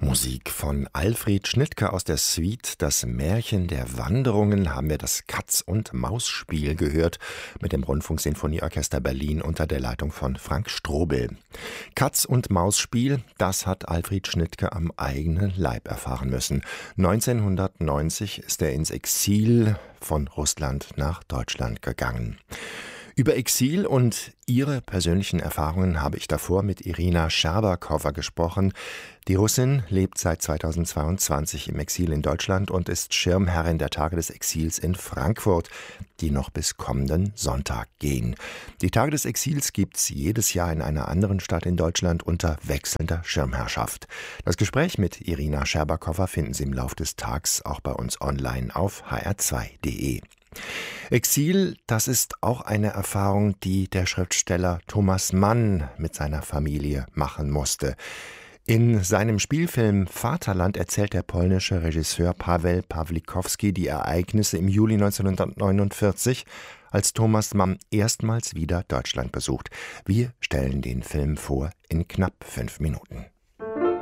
Musik von Alfred Schnittke aus der Suite Das Märchen der Wanderungen haben wir das Katz-und-Maus-Spiel gehört mit dem Rundfunksinfonieorchester Berlin unter der Leitung von Frank Strobel. Katz-und-Maus-Spiel, das hat Alfred Schnittke am eigenen Leib erfahren müssen. 1990 ist er ins Exil von Russland nach Deutschland gegangen. Über Exil und ihre persönlichen Erfahrungen habe ich davor mit Irina Scherbakowa gesprochen. Die Russin lebt seit 2022 im Exil in Deutschland und ist Schirmherrin der Tage des Exils in Frankfurt, die noch bis kommenden Sonntag gehen. Die Tage des Exils gibt's jedes Jahr in einer anderen Stadt in Deutschland unter wechselnder Schirmherrschaft. Das Gespräch mit Irina Scherbakowa finden Sie im Lauf des Tags auch bei uns online auf hr2.de. Exil, das ist auch eine Erfahrung, die der Schriftsteller Thomas Mann mit seiner Familie machen musste. In seinem Spielfilm Vaterland erzählt der polnische Regisseur Paweł Pawlikowski die Ereignisse im Juli 1949, als Thomas Mann erstmals wieder Deutschland besucht. Wir stellen den Film vor in knapp 5 Minuten.